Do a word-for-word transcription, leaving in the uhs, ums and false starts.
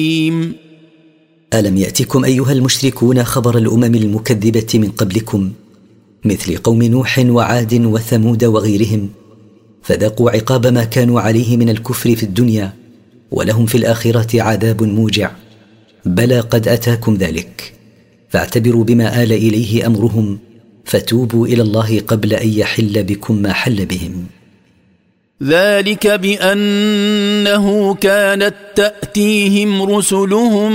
ألم يأتكم أيها المشركون خبر الأمم المكذبة من قبلكم مثل قوم نوح وعاد وثمود وغيرهم، فذاقوا عقاب ما كانوا عليه من الكفر في الدنيا، ولهم في الآخرة عذاب موجع. بلى قد أتاكم ذلك، فاعتبروا بما آل إليه أمرهم، فتوبوا إلى الله قبل أن يحل بكم ما حل بهم. ذلك بأنه كانت تأتيهم رسلهم